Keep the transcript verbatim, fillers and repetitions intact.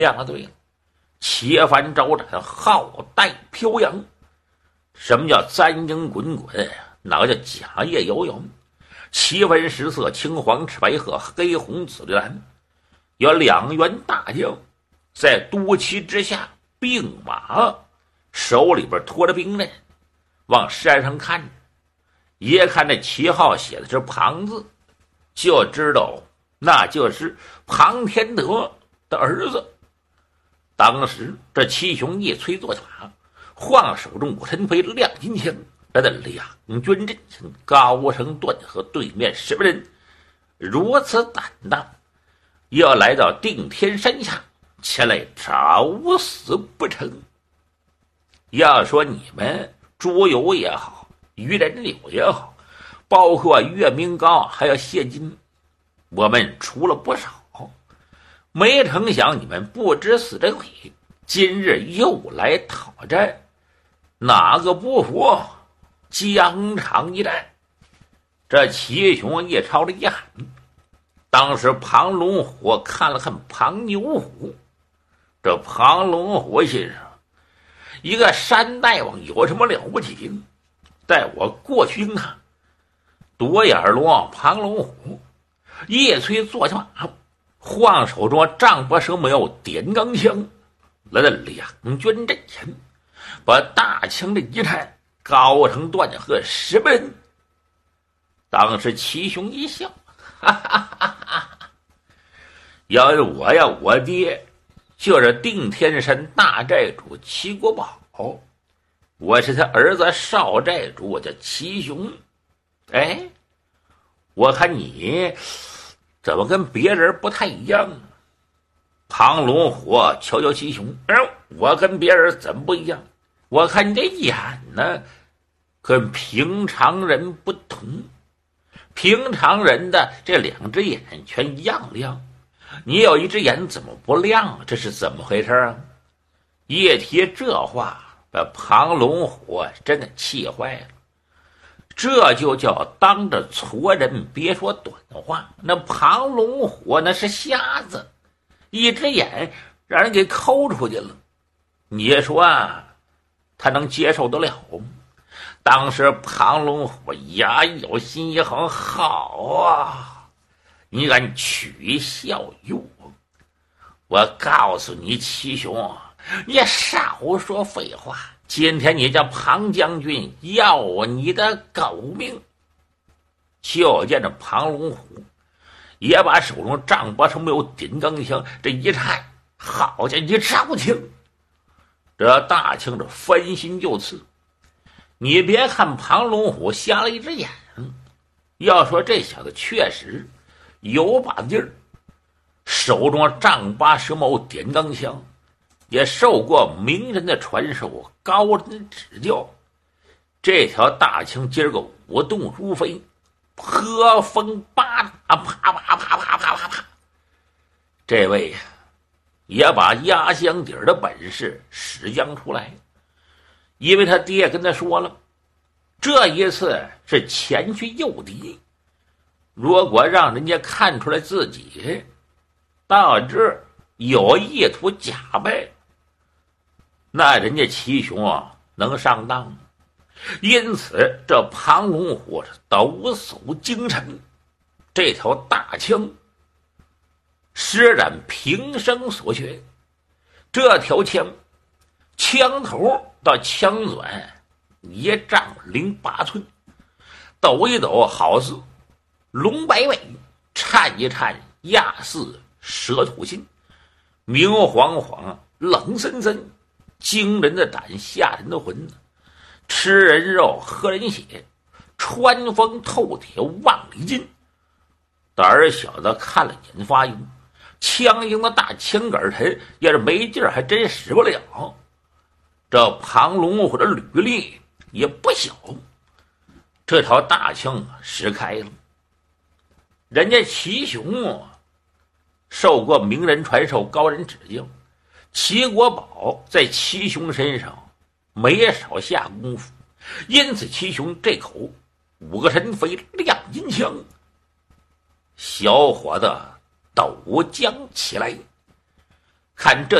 亮了对了，切帆招展，浩带飘扬。什么叫簪缨滚滚？哪个叫甲叶摇摇？七分十色，青黄赤白褐，黑红紫绿蓝。有两员大将在都旗之下并马，手里边托着兵刃，往山上看着。一看这旗号写的是庞字，就知道那就是庞天德的儿子。当时这七雄一催坐马，晃手中武神飞亮金枪，来的两军阵前高声断喝，对面什么人如此胆大，要来到定天山下前来找死不成？要说你们朱由也好，于仁柳也好，包括岳明高还有谢金，我们出了不少，没成想你们不知死真悔，今日又来讨债，哪个不服？疆场一战。这七雄一朝的一喊，当时庞龙虎看了看庞牛虎，这庞龙虎心上，一个山大王有什么了不起？带我过去迎他。独眼龙庞龙虎一催坐下马，晃手中丈八蛇没有点钢枪，来到两军阵前，把大枪的一颤，高声断喝：什么人？当时七雄一笑，哈哈哈哈！要是我呀，我爹就是定天山大寨主齐国宝，我是他儿子少寨主，我叫齐雄。哎，我看你怎么跟别人不太一样？庞龙虎瞧瞧齐雄，哎，我跟别人怎么不一样？我看你这眼呢，跟平常人不同。平常人的这两只眼全一样亮，你有一只眼怎么不亮？这是怎么回事啊？一提这话，把庞龙虎真的气坏了。这就叫当着矬人别说短话。那庞龙虎那是瞎子，一只眼让人给抠出去了，你说啊，他能接受得了吗？当时庞龙虎牙咬心一横，好啊，你敢取笑于我？我告诉你七雄，你少说废话，今天你这庞将军要你的狗命！就见着庞龙虎也把手中丈八成没有顶钢枪这一颤，好家伙，一招枪，这大枪这翻心就刺。你别看庞龙虎瞎了一只眼，要说这小子确实有把劲儿，手中丈八蛇矛点钢枪，也受过名人的传授，高人的指教。这条大枪今儿个舞动如飞，破风八打，啪啪啪啪啪啪啪。这位呀，也把压箱底儿的本事使将出来。因为他爹跟他说了，这一次是前去诱敌，如果让人家看出来自己到这有意图假败，那人家齐雄啊能上当。因此这庞龙虎抖擞精神，这条大枪施展平生所学，这条枪枪头到枪短一丈零八寸，抖一抖好似龙摆尾，颤一颤压似蛇吐信，明晃晃冷森森，惊人的胆吓人的魂，吃人肉喝人血，穿风透铁万里金。胆儿小的看了眼发晕，枪硬的大枪杆沉，要是没劲儿还真使不了。这庞龙虎的履历也不小，这条大枪使开了。人家齐雄啊，受过名人传授，高人指教，齐国宝在齐雄身上没少下功夫，因此齐雄这口五个神飞亮金枪，小伙子抖将起来。 看这